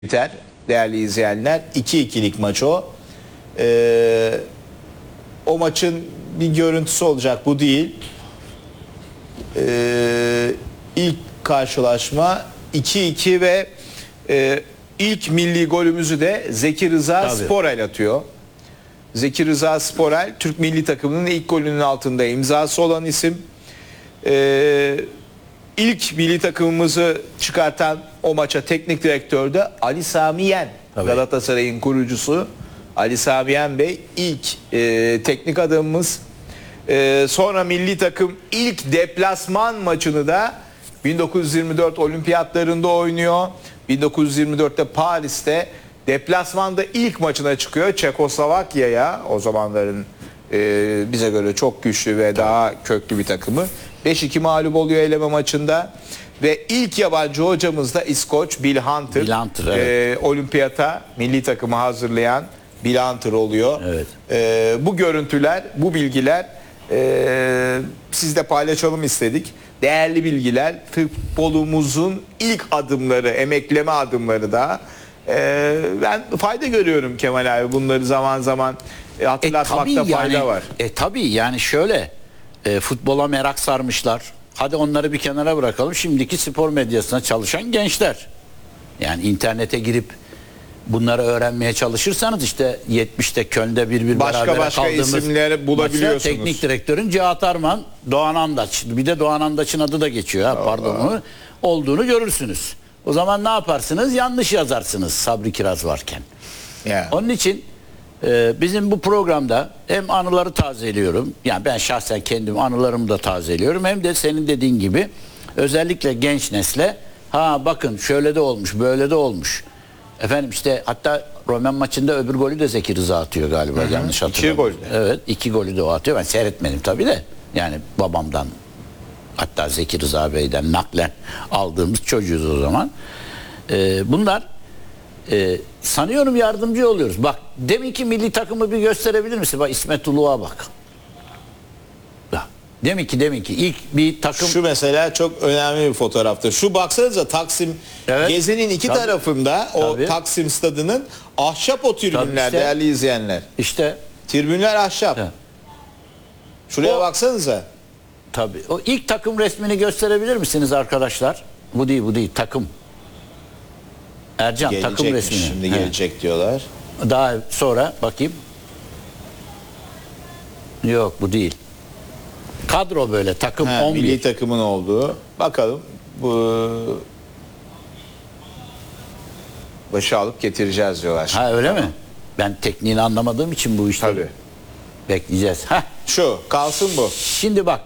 biter değerli izleyenler. 2-2'lik maç o. O maçın bir görüntüsü olacak, bu değil. İlk karşılaşma 2-2 ve ilk milli golümüzü de Zeki Rıza Sporel atıyor. Zeki Rıza Sporel Türk milli takımının ilk golünün altında imzası olan isim. İlk milli takımımızı çıkartan o maça teknik direktör de Ali Sami Yen. Galatasaray'ın kurucusu Ali Sami Yen Bey ilk teknik adamımız. Sonra milli takım ilk deplasman maçını da 1924 olimpiyatlarında oynuyor. 1924'te Paris'te deplasmanda ilk maçına çıkıyor Çekoslovakya'ya, o zamanların bize göre çok güçlü ve daha köklü bir takımı. 5-2 mağlup oluyor eleme maçında ve ilk yabancı hocamız da İskoç Bill Hunter. Bill Hunter, evet. Olimpiyata milli takımı hazırlayan Bill Hunter oluyor. Evet. Bu görüntüler, bu bilgiler sizle paylaşalım istedik. Değerli bilgiler, futbolumuzun ilk adımları, emekleme adımları da. Ben fayda görüyorum Kemal abi, bunları zaman zaman hatırlatmakta fayda var. Tabii yani şöyle, futbola merak sarmışlar. Hadi onları bir kenara bırakalım. Şimdiki spor medyasına çalışan gençler. Yani internete girip bunları öğrenmeye çalışırsanız işte 70'te Köln'de bir başka kaldığımız isimleri bulabiliyorsunuz. Teknik direktörün Cihat Arman, Doğan Andaç. Bir de Doğan Andaç'ın adı da geçiyor. Pardon, olduğunu görürsünüz. O zaman ne yaparsınız? Yanlış yazarsınız Sabri Kiraz varken. Yeah. Onun için bizim bu programda hem anıları tazeliyorum. Yani ben şahsen kendim anılarımı da tazeliyorum. Hem de senin dediğin gibi özellikle genç nesle, ha bakın şöyle de olmuş, böyle de olmuş. Efendim işte hatta Roman maçında öbür golü de Zeki Rıza atıyor galiba, yanlış hatırlamıyorum. 2 gol. Evet, 2 golü de o atıyor. Ben seyretmedim tabii de. Yani babamdan, hatta Zeki Rıza Bey'den naklen aldığımız çocuğuz o zaman. Bunlar sanıyorum yardımcı oluyoruz. Bak deminki milli takımı bir gösterebilir misin? Bak İsmet Uluğ'a bak. Deminki ilk bir takım. Şu mesela çok önemli bir fotoğraftır. Şu baksanıza Taksim, evet, Gezi'nin iki tarafında o Taksim stadının ahşap o tribünler, işte, değerli izleyenler. İşte tribünler ahşap. Evet. Şuraya baksanıza. Tabii. O ilk takım resmini gösterebilir misiniz arkadaşlar? Bu değil takım. Ercan, takım resmini. Şimdi gelecek diyorlar. Daha sonra bakayım. Yok, bu değil. Kadro böyle takım 11. Milli takımın olduğu. Bakalım bu başı alıp getireceğiz diyorlar. Şimdi. Ha öyle mi? Ben tekniğini anlamadığım için bu işleri tabii bekleyeceğiz. Şu kalsın bu. Şimdi bak.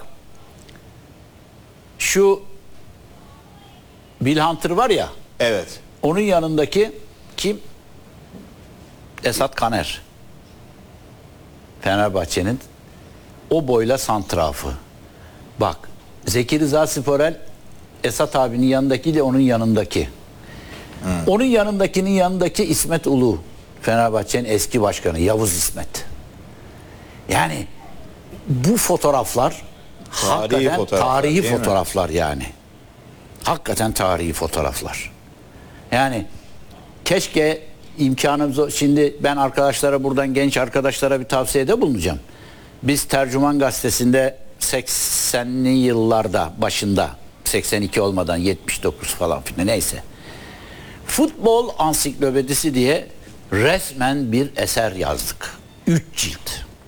Şu Bill Hunter var ya. Evet. Onun yanındaki kim? Esat Kaner. Fenerbahçe'nin o boyla santrafı. Bak Zeki Rıza Sporel Esat abinin yanındaki de onun yanındaki. Onun yanındakinin yanındaki İsmet Ulu. Fenerbahçe'nin eski başkanı Yavuz İsmet. Yani bu fotoğraflar tarihi fotoğraflar yani. Hakikaten tarihi fotoğraflar. Yani keşke imkanımız, şimdi ben arkadaşlara, buradan genç arkadaşlara bir tavsiyede bulunacağım. Biz Tercüman Gazetesi'nde 80'li yıllarda başında, 82 olmadan 79 falan filan, neyse, futbol ansiklopedisi diye resmen bir eser yazdık. 3 cilt.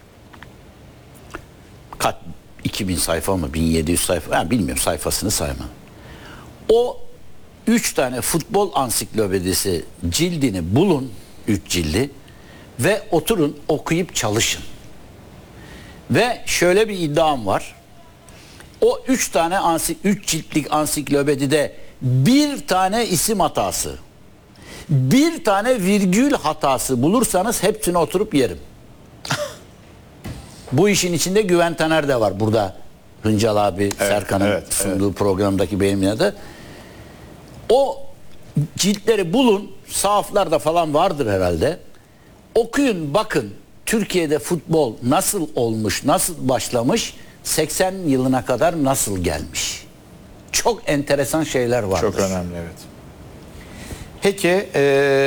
2000 sayfa mı 1700 sayfa, yani bilmiyorum, sayfasını saymam. O 3 tane futbol ansiklopedisi cildini bulun, 3 cildi, ve oturun okuyup çalışın. Ve şöyle bir iddiam var. O 3 ciltlik ansiklopedide bir tane isim hatası, bir tane virgül hatası bulursanız hepsini oturup yerim. Bu işin içinde Güven Taner de var burada. Hıncal abi, Serkan'ın sunduğu programdaki benimle adı. O ciltleri bulun, sahaflarda falan vardır herhalde. Okuyun, bakın Türkiye'de futbol nasıl olmuş, nasıl başlamış, 80 yılına kadar nasıl gelmiş. Çok enteresan şeyler vardır. Çok önemli, evet. Peki